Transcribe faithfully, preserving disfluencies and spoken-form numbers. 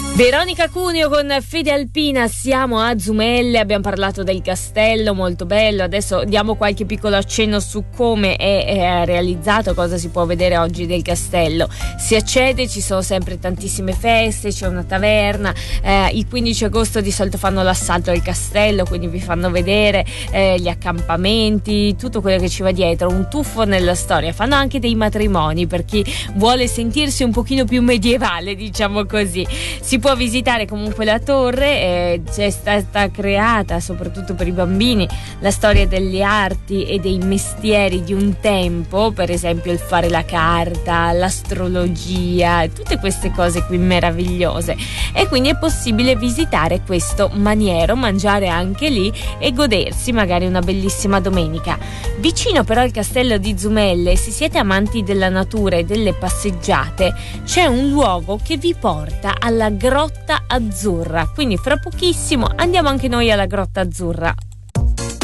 Veronica Cuneo con Fede Alpina, siamo a Zumelle, abbiamo parlato del castello, molto bello. Adesso diamo qualche piccolo accenno su come è, è realizzato, cosa si può vedere oggi del castello. Si accede, ci sono sempre tantissime feste, c'è una taverna, eh, il quindici agosto di solito fanno l'assalto del castello, quindi vi fanno vedere eh, gli accampamenti, tutto quello che ci va dietro, un tuffo nella storia. Fanno anche dei matrimoni per chi vuole sentirsi un pochino più medievale, diciamo così. Si può visitare comunque la torre, eh, c'è stata creata soprattutto per i bambini la storia delle arti e dei mestieri di un tempo, per esempio il fare la carta, l'astrologia, tutte queste cose qui meravigliose, e quindi è possibile visitare questo maniero, mangiare anche lì e godersi magari una bellissima domenica. Vicino però al castello di Zumelle, se siete amanti della natura e delle passeggiate, c'è un luogo che vi porta alla Grotta Azzurra, quindi fra pochissimo andiamo anche noi alla Grotta Azzurra.